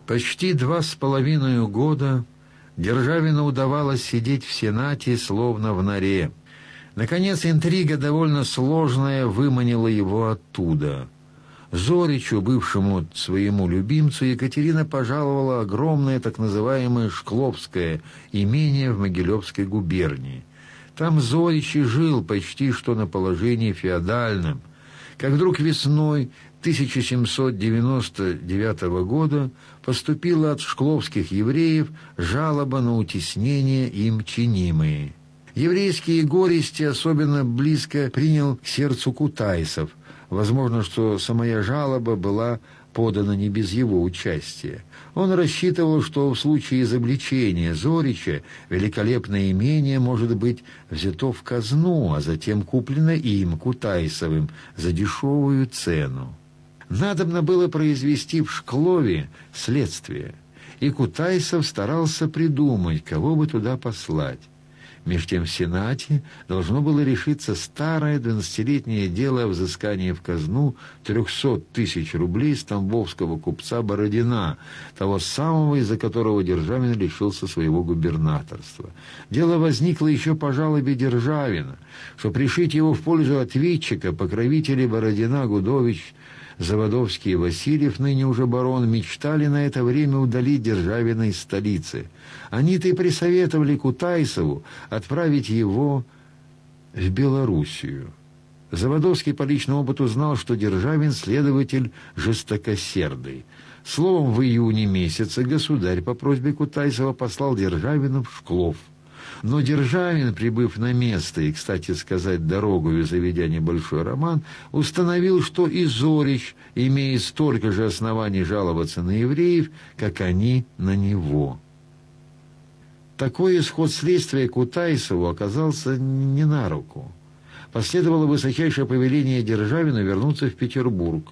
Почти 2,5 года Державину удавалось сидеть в Сенате, словно в норе. Наконец, интрига, довольно сложная, выманила его оттуда. Зоричу, бывшему своему любимцу, Екатерина пожаловала огромное так называемое Шкловское имение в Могилевской губернии. Там Зорич и жил почти что на положении феодальном. Как вдруг весной 1799 года поступила от шкловских евреев жалоба на утеснение им чинимые. Еврейские горести особенно близко принял к сердцу Кутайсов. Возможно, что самая жалоба была подана не без его участия. Он рассчитывал, что в случае изобличения Зорича великолепное имение может быть взято в казну, а затем куплено им, Кутайсовым, за дешевую цену. Надобно было произвести в Шклове следствие, и Кутайсов старался придумать, кого бы туда послать. Меж тем в Сенате должно было решиться старое 12-летнее дело о взыскании в казну 300 тысяч рублей с тамбовского купца Бородина, того самого, из-за которого Державин лишился своего губернаторства. Дело возникло еще по жалобе Державина, что пришить его в пользу ответчика покровители Бородина, Гудович, Заводовский и Васильев, ныне уже барон, мечтали на это время удалить Державина из столицы. Они-то и присоветовали Кутайсову отправить его в Белоруссию. Заводовский по личному опыту знал, что Державин следователь жестокосердый. Словом, в июне месяце государь по просьбе Кутайсова послал Державина в Шклов. Но Державин, прибыв на место и, кстати сказать, дорогою заведя небольшой роман, установил, что и Зорич имеет столько же оснований жаловаться на евреев, как они на него. Такой исход следствия Кутайсову оказался не на руку. Последовало высочайшее повеление Державину вернуться в Петербург.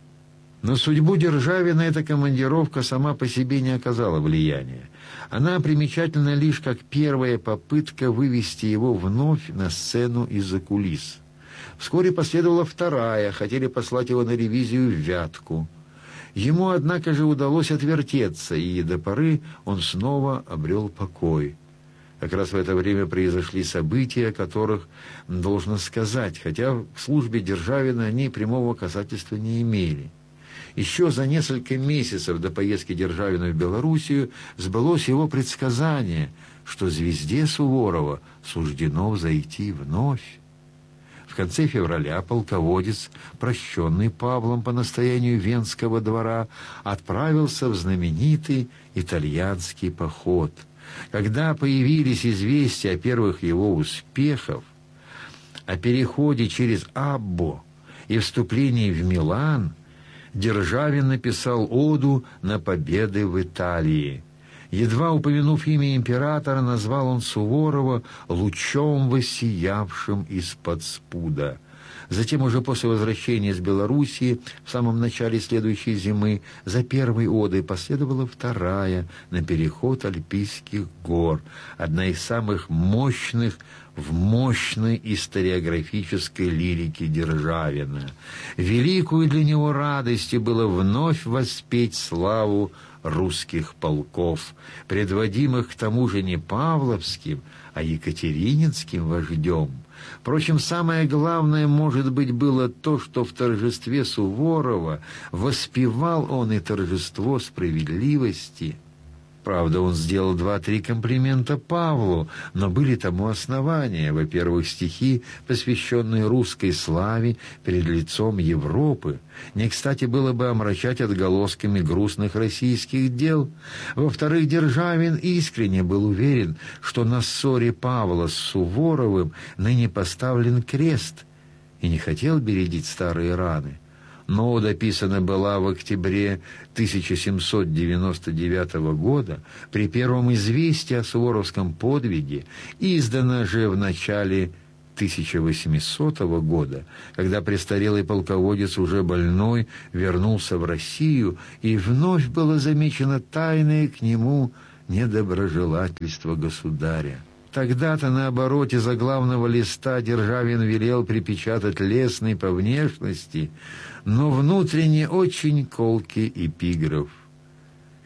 На судьбу Державина эта командировка сама по себе не оказала влияния. Она примечательна лишь как первая попытка вывести его вновь на сцену из-за кулис. Вскоре последовала вторая, хотели послать его на ревизию в Вятку. Ему, однако же, удалось отвертеться, и до поры он снова обрел покой. Как раз в это время произошли события, о которых должно сказать, хотя в службе Державина они прямого касательства не имели. Еще за несколько месяцев до поездки Державина в Белоруссию сбылось его предсказание, что звезде Суворова суждено взойти вновь. В конце февраля полководец, прощенный Павлом по настоянию Венского двора, отправился в знаменитый итальянский поход. Когда появились известия о первых его успехах, о переходе через Аббо и вступлении в Милан, Державин написал оду на победы в Италии. Едва упомянув имя императора, назвал он Суворова лучом воссиявшим из-под спуда. Затем, уже после возвращения из Белоруссии, в самом начале следующей зимы, за первой одой последовала вторая на переход Альпийских гор, одна из самых мощных в мощной историографической лирике Державина. Великую для него радостью было вновь воспеть славу русских полков, предводимых к тому же не Павловским, а Екатерининским вождем. Впрочем, самое главное, может быть, было то, что в торжестве Суворова воспевал он и торжество справедливости. Правда, он сделал 2-3 комплимента Павлу, но были тому основания. Во-первых, стихи, посвященные русской славе перед лицом Европы. Не кстати было бы омрачать отголосками грустных российских дел. Во-вторых, Державин искренне был уверен, что на ссоре Павла с Суворовым ныне поставлен крест, и не хотел бередить старые раны. Но ода писана была в октябре 1799 года, при первом известии о суворовском подвиге, издана же в начале 1800 года, когда престарелый полководец, уже больной, вернулся в Россию, и вновь было замечено тайное к нему недоброжелательство государя. Тогда-то на обороте заглавного листа Державин велел припечатать лестный по внешности, но внутренне очень колкий эпиграф: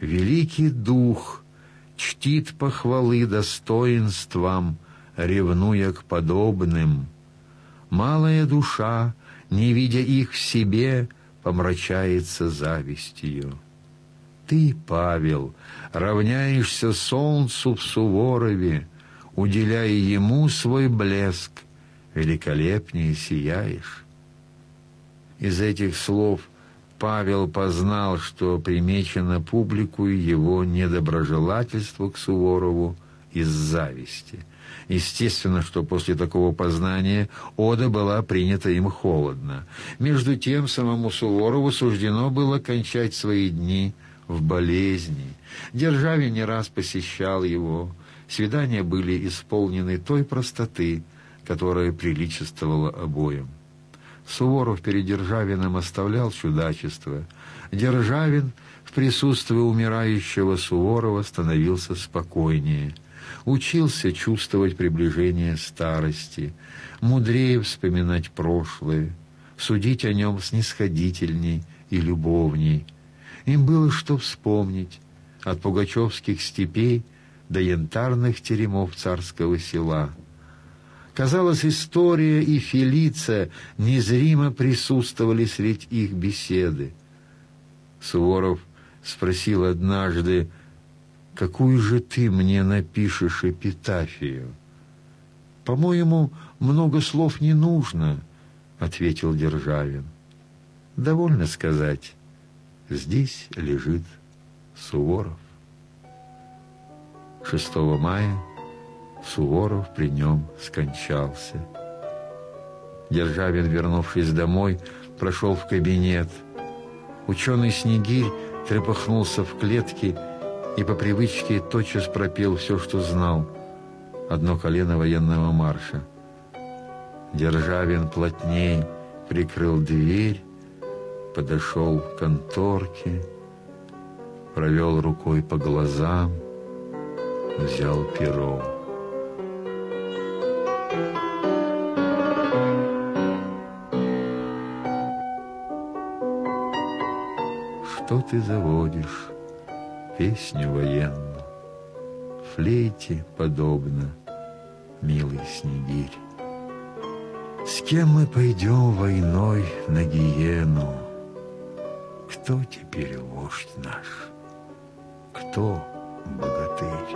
Великий дух чтит похвалы достоинствам, ревнуя к подобным. Малая душа, не видя их в себе, помрачается завистью. Ты, Павел, равняешься солнцу в Суворове, уделяя ему свой блеск, великолепнее сияешь. Из этих слов Павел познал, что примечено публикою его недоброжелательство к Суворову из зависти. Естественно, что после такого познания ода была принята им холодно. Между тем, самому Суворову суждено было кончать свои дни в болезни. Державин не раз посещал его. Свидания были исполнены той простоты, которая приличествовала обоим. Суворов перед Державиным оставлял чудачество. Державин в присутствии умирающего Суворова становился спокойнее. Учился чувствовать приближение старости, мудрее вспоминать прошлое, судить о нем снисходительней и любовней. Им было что вспомнить от пугачевских степей до янтарных теремов царского села. Казалось, история и Фелиция незримо присутствовали среди их беседы. Суворов спросил однажды: «Какую же ты мне напишешь эпитафию?» «По-моему, много слов не нужно», — ответил Державин. «Довольно сказать, здесь лежит Суворов». 6 мая Суворов при нем скончался. Державин, вернувшись домой, прошел в кабинет. Ученый Снегирь трепыхнулся в клетке и по привычке тотчас пропел все, что знал, одно колено военного марша. Державин плотней прикрыл дверь, подошел к конторке, провел рукой по глазам, взял перо. Что ты заводишь песню военную, флейте подобно, милый Снегирь? С кем мы пойдем войной на гиену? Кто теперь вождь наш? Кто богатырь?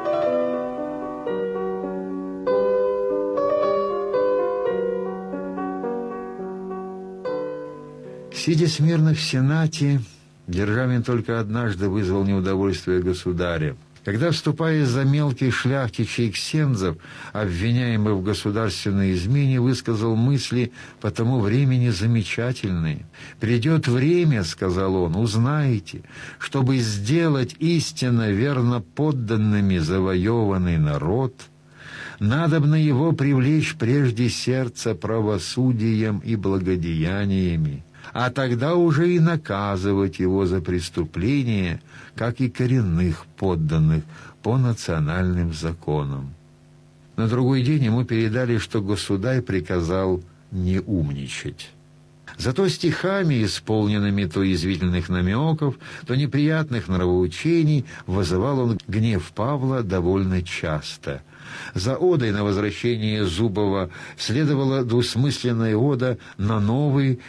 Сидя смирно в Сенате, Державин только однажды вызвал неудовольствие государя. Когда, вступая за мелких шляхтичей ксензов, обвиняемый в государственной измене, высказал мысли по тому времени замечательные. «Придет время, — сказал он, — узнаете, чтобы сделать истинно верно подданными завоеванный народ, надобно его привлечь прежде сердца правосудием и благодеяниями, а тогда уже и наказывать его за преступления, как и коренных подданных, по национальным законам». На другой день ему передали, что государь приказал не умничать. Зато стихами, исполненными то язвительных намеков, то неприятных нравоучений, вызывал он гнев Павла довольно часто. За одой на возвращение Зубова следовала двусмысленная ода на новый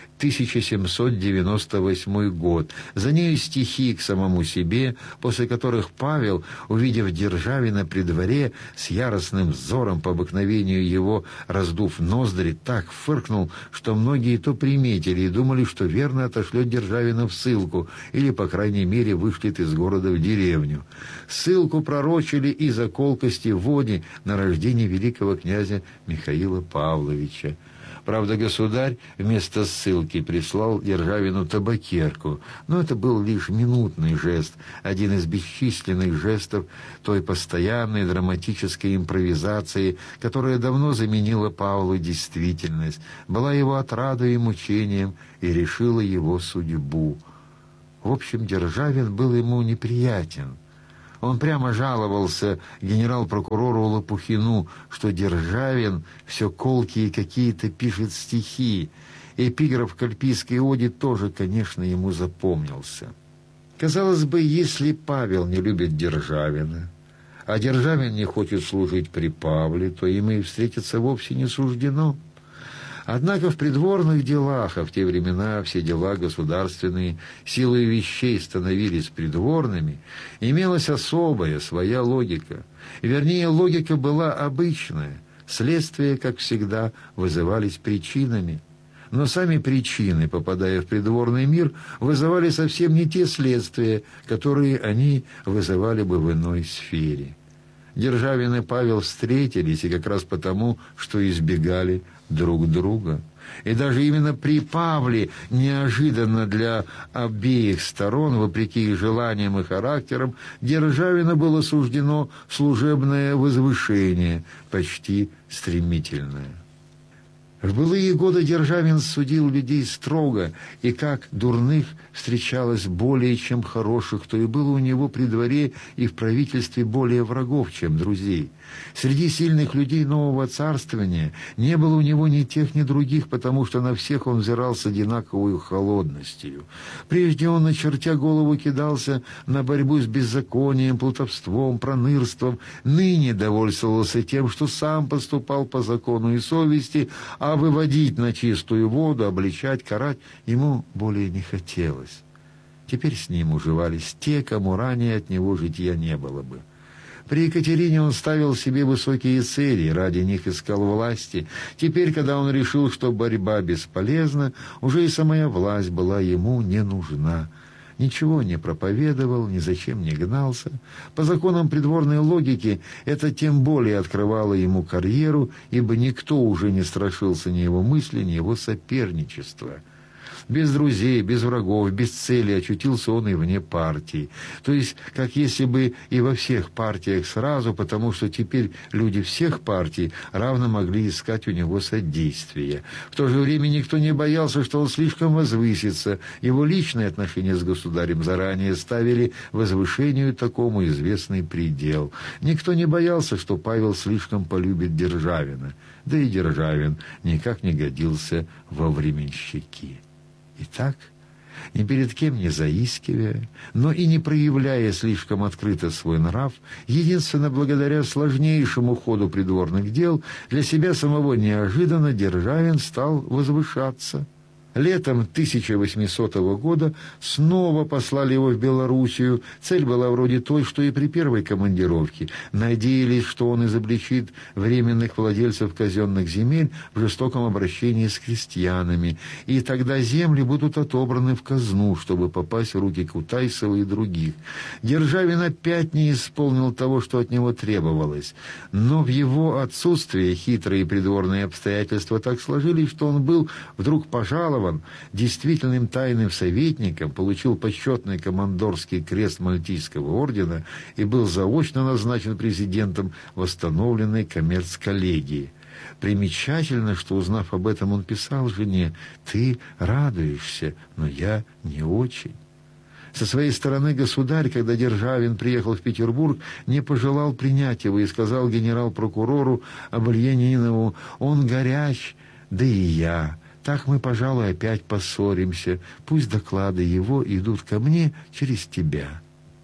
1798 год. За нею стихи к самому себе, после которых Павел, увидев Державина при дворе, с яростным взором по обыкновению его, раздув ноздри, так фыркнул, что многие то приметили и думали, что верно отошлет Державина в ссылку или, по крайней мере, вышлет из города в деревню. Ссылку пророчили из-за колкости в оде на рождение великого князя Михаила Павловича. Правда, государь вместо ссылки прислал Державину табакерку, но это был лишь минутный жест, один из бесчисленных жестов той постоянной драматической импровизации, которая давно заменила Павлу действительность, была его отрадой и мучением и решила его судьбу. В общем, Державин был ему неприятен. Он прямо жаловался генерал-прокурору Лопухину, что Державин все колкие какие-то пишет стихи. Эпиграф к Альпийской оде тоже, конечно, ему запомнился. Казалось бы, если Павел не любит Державина, а Державин не хочет служить при Павле, то им и встретиться вовсе не суждено. Однако в придворных делах, а в те времена все дела государственные силой вещей становились придворными, имелась особая своя логика. Вернее, логика была обычная. Следствия, как всегда, вызывались причинами. Но сами причины, попадая в придворный мир, вызывали совсем не те следствия, которые они вызывали бы в иной сфере. Державин и Павел встретились, и как раз потому, что избегали друг друга. И даже именно при Павле, неожиданно для обеих сторон, вопреки их желаниям и характерам, Державину было суждено служебное возвышение, почти стремительное. В былые годы Державин судил людей строго, и как дурных встречалось более, чем хороших, то и было у него при дворе и в правительстве более врагов, чем друзей. Среди сильных людей нового царствования не было у него ни тех, ни других, потому что на всех он взирал с одинаковой холодностью. Прежде он, очертя голову, кидался на борьбу с беззаконием, плутовством, пронырством. Ныне довольствовался тем, что сам поступал по закону и совести, а выводить на чистую воду, обличать, карать ему более не хотелось. Теперь с ним уживались те, кому ранее от него житья не было бы. При Екатерине он ставил себе высокие цели, ради них искал власти. Теперь, когда он решил, что борьба бесполезна, уже и самая власть была ему не нужна. Ничего не проповедовал, ни зачем не гнался. По законам придворной логики это тем более открывало ему карьеру, ибо никто уже не страшился ни его мысли, ни его соперничества. Без друзей, без врагов, без цели очутился он и вне партии. То есть, как если бы и во всех партиях сразу, потому что теперь люди всех партий равно могли искать у него содействия. В то же время никто не боялся, что он слишком возвысится. Его личные отношения с государем заранее ставили возвышению такому известный предел. Никто не боялся, что Павел слишком полюбит Державина. Да и Державин никак не годился во временщики. Итак, ни перед кем не заискивая, но и не проявляя слишком открыто свой нрав, единственно благодаря сложнейшему ходу придворных дел, для себя самого неожиданно Державин стал возвышаться. Летом 1800 года снова послали его в Белоруссию. Цель была вроде той, что и при первой командировке. Надеялись, что он изобличит временных владельцев казенных земель в жестоком обращении с крестьянами, и тогда земли будут отобраны в казну, чтобы попасть в руки Кутайсова и других. Державин опять не исполнил того, что от него требовалось. Но в его отсутствие хитрые придворные обстоятельства так сложились, что он был вдруг пожалован действительным тайным советником, получил почетный командорский крест Мальтийского ордена и был заочно назначен президентом восстановленной коммерц-коллегии. Примечательно, что, узнав об этом, он писал жене: «Ты радуешься, но я не очень». Со своей стороны государь, когда Державин приехал в Петербург, не пожелал принять его и сказал генерал-прокурору Абальянинову: «Он горяч, да и я. Так мы, пожалуй, опять поссоримся. Пусть доклады его идут ко мне через тебя».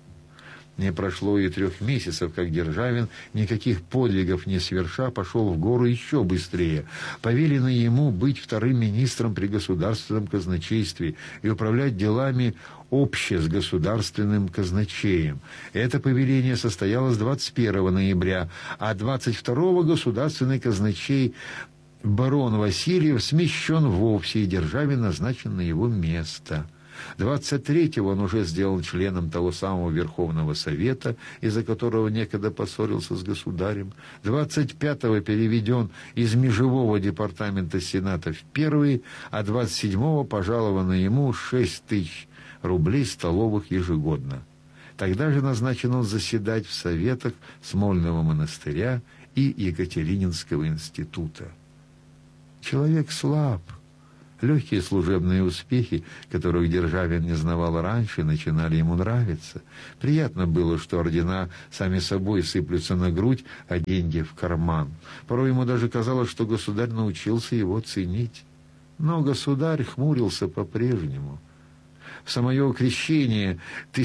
Не прошло и 3 месяцев, как Державин, никаких подвигов не соверша, пошел в гору еще быстрее. Повелено ему быть вторым министром при государственном казначействе и управлять делами обще с государственным казначеем. Это повеление состоялось 21 ноября, а 22-го государственный казначей барон Васильев смещен вовсе, и Державин назначен на его место. 23-го он уже сделан членом того самого Верховного Совета, из-за которого некогда поссорился с государем. 25-го переведен из межевого департамента Сената в первый, а 27-го пожаловано ему 6 тысяч рублей столовых ежегодно. Тогда же назначен он заседать в советах Смольного монастыря и Екатерининского института. Человек слаб. Легкие служебные успехи, которых Державин не знавал раньше, начинали ему нравиться. Приятно было, что ордена сами собой сыплются на грудь, а деньги в карман. Порой ему даже казалось, что государь научился его ценить. Но государь хмурился по-прежнему. В самое крещение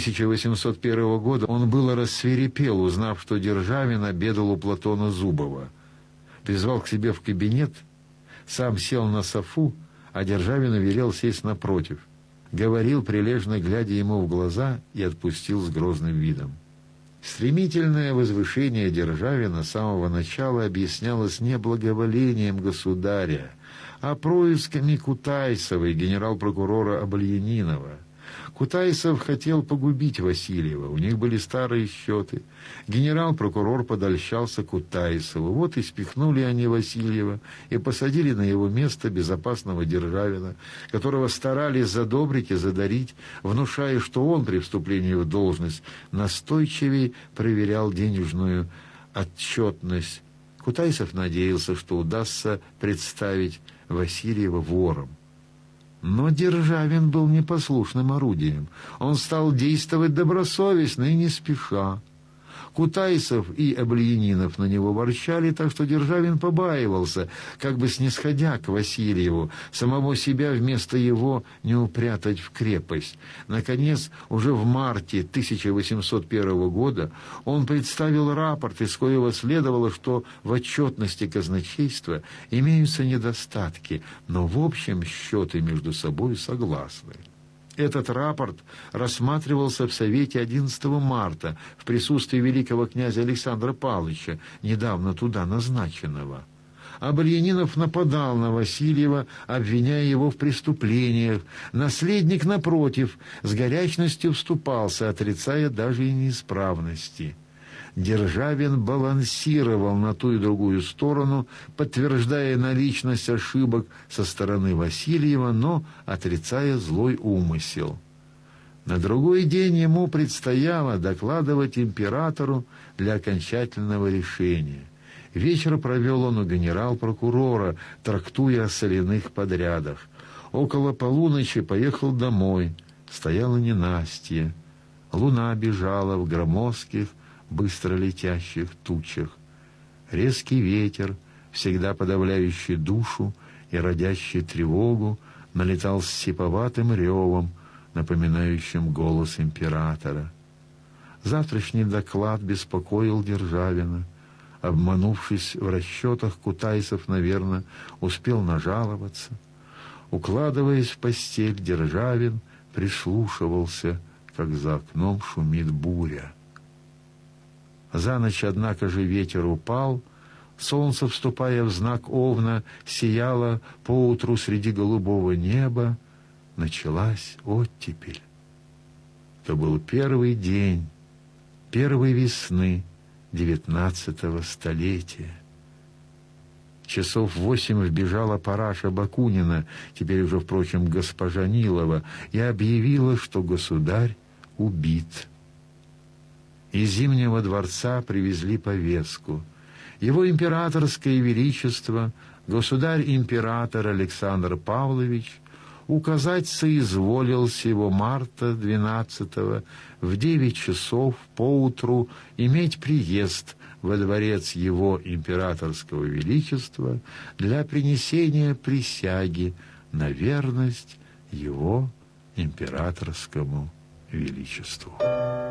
1801 года он было рассвирепел, узнав, что Державин обедал у Платона Зубова. Призвал к себе в кабинет, сам сел на софу, а Державину велел сесть напротив. Говорил, прилежно глядя ему в глаза, и отпустил с грозным видом. Стремительное возвышение Державина с самого начала объяснялось не благоволением государя, а происками Кутайсова и генерал-прокурора Обольянинова. Кутайсов хотел погубить Васильева, у них были старые счеты. Генерал-прокурор подольщался Кутайсову. Вот и спихнули они Васильева и посадили на его место безопасного Державина, которого старались задобрить и задарить, внушая, что он при вступлении в должность настойчивее проверял денежную отчетность. Кутайсов надеялся, что удастся представить Васильева вором. Но Державин был непослушным орудием. Он стал действовать добросовестно и не спеша. Кутайсов и Обольянинов на него ворчали, так что Державин побаивался, как бы снисходя к Васильеву, самого себя вместо его не упрятать в крепость. Наконец, уже в марте 1801 года он представил рапорт, из коего следовало, что в отчетности казначейства имеются недостатки, но в общем счеты между собой согласны. Этот рапорт рассматривался в Совете 11 марта в присутствии великого князя Александра Павловича, недавно туда назначенного. Обольянинов нападал на Васильева, обвиняя его в преступлениях. Наследник, напротив, с горячностью вступался, отрицая даже и неисправности. Державин балансировал на ту и другую сторону, подтверждая наличность ошибок со стороны Васильева, но отрицая злой умысел. На другой день ему предстояло докладывать императору для окончательного решения. Вечер провел он у генерал-прокурора, трактуя о соляных подрядах. Около полуночи поехал домой. Стояло ненастье. Луна бежала в громоздких, быстро летящих тучах. Резкий ветер, всегда подавляющий душу и родящий тревогу, налетал с сиповатым ревом, напоминающим голос императора. Завтрашний доклад беспокоил Державина. Обманувшись в расчетах, Кутайсов, наверное, успел нажаловаться. Укладываясь в постель, Державин прислушивался, как за окном шумит буря. За ночь, однако же, ветер упал, солнце, вступая в знак Овна, сияло поутру среди голубого неба, началась оттепель. Это был первый день первой весны 19 столетия. Часов 8 вбежала Параша Бакунина, теперь уже, впрочем, госпожа Нилова, и объявила, что государь убит. Из Зимнего дворца привезли повестку. Его императорское величество, государь-император Александр Павлович, указать соизволил сего марта 12-го в 9 часов поутру иметь приезд во дворец его императорского величества для принесения присяги на верность его императорскому величеству.